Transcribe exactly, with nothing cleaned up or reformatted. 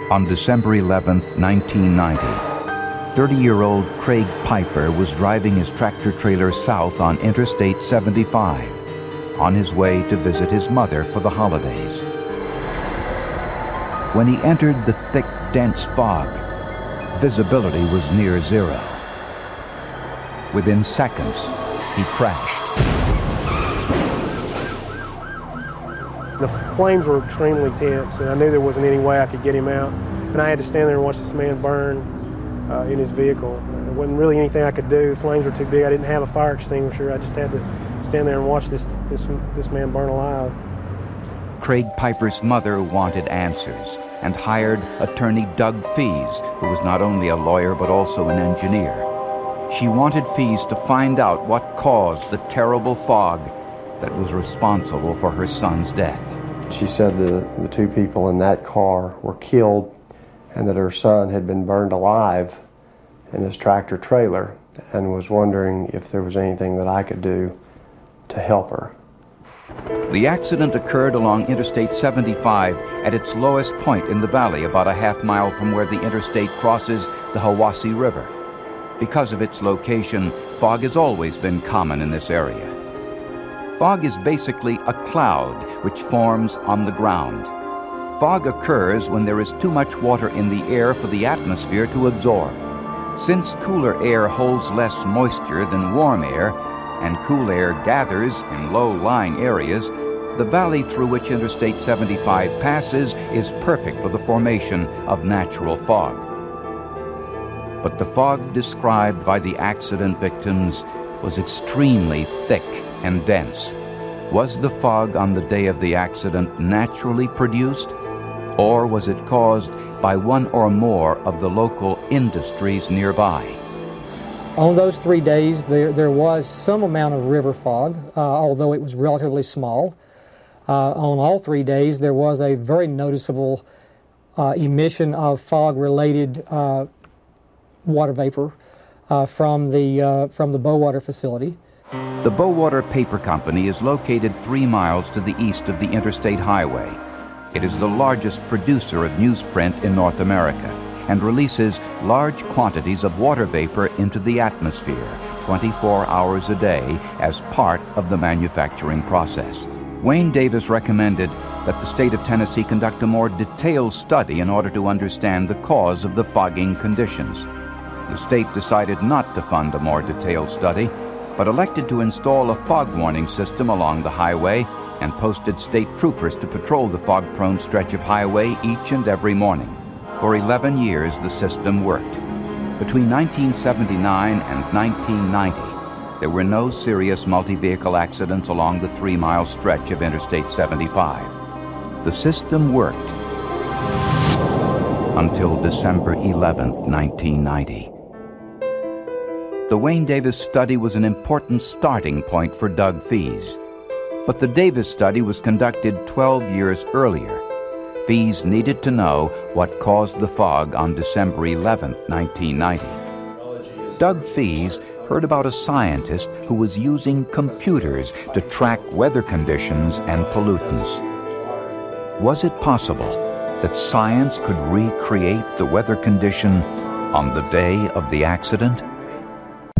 On December eleventh, nineteen ninety, thirty-year-old Craig Piper was driving his tractor-trailer south on Interstate seventy-five, on his way to visit his mother for the holidays. When he entered the thick, dense fog, visibility was near zero. Within seconds, he crashed. The flames were extremely tense, and I knew there wasn't any way I could get him out. And I had to stand there and watch this man burn uh, in his vehicle. There wasn't really anything I could do. The flames were too big. I didn't have a fire extinguisher. I just had to stand there and watch this, this, this man burn alive. Craig Piper's mother wanted answers and hired attorney Doug Fees, who was not only a lawyer but also an engineer. She wanted Fees to find out what caused the terrible fog that was responsible for her son's death. She said the, the two people in that car were killed and that her son had been burned alive in his tractor trailer, and was wondering if there was anything that I could do to help her. The accident occurred along Interstate seventy-five at its lowest point in the valley, about a half mile from where the interstate crosses the Hiwassee River. Because of its location, fog has always been common in this area. Fog is basically a cloud which forms on the ground. Fog occurs when there is too much water in the air for the atmosphere to absorb. Since cooler air holds less moisture than warm air, and cool air gathers in low-lying areas, the valley through which Interstate seventy-five passes is perfect for the formation of natural fog. But the fog described by the accident victims was extremely thick and dense. Was the fog on the day of the accident naturally produced, or was it caused by one or more of the local industries nearby? On those three days, there, there was some amount of river fog, uh, although it was relatively small. Uh, on all three days, there was a very noticeable uh, emission of fog-related uh, water vapor uh, from the uh, from the Bowater facility. The Bowater Paper Company is located three miles to the east of the interstate highway. It is the largest producer of newsprint in North America and releases large quantities of water vapor into the atmosphere twenty-four hours a day as part of the manufacturing process. Wayne Davis recommended that the state of Tennessee conduct a more detailed study in order to understand the cause of the fogging conditions. The state decided not to fund a more detailed study, but elected to install a fog warning system along the highway and posted state troopers to patrol the fog-prone stretch of highway each and every morning. For eleven years, the system worked. Between nineteen seventy-nine and nineteen ninety, there were no serious multi-vehicle accidents along the three-mile stretch of Interstate seventy-five. The system worked until December eleventh, nineteen ninety. The Wayne Davis study was an important starting point for Doug Fees. But the Davis study was conducted twelve years earlier. Fees needed to know what caused the fog on December eleventh, nineteen ninety. Doug Fees heard about a scientist who was using computers to track weather conditions and pollutants. Was it possible that science could recreate the weather condition on the day of the accident?